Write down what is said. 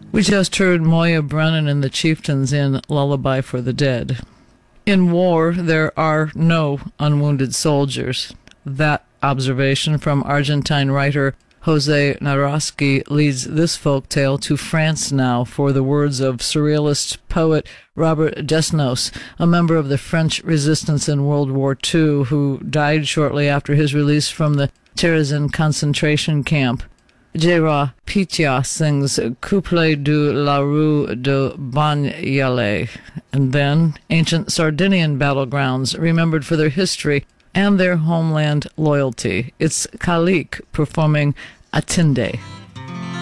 We just heard Moya Brennan and the Chieftains in Lullaby for the Dead. In war, there are no unwounded soldiers. That observation from Argentine writer Jose Naroski leads this folktale to France now for the words of surrealist poet Robert Desnos, a member of the French resistance in World War II, who died shortly after his release from the Terezin concentration camp. Gérard Pitia sings Couplet de la Rue de Bagnolet, and then ancient Sardinian battlegrounds remembered for their history and their homeland loyalty. It's Kalik performing Atinde.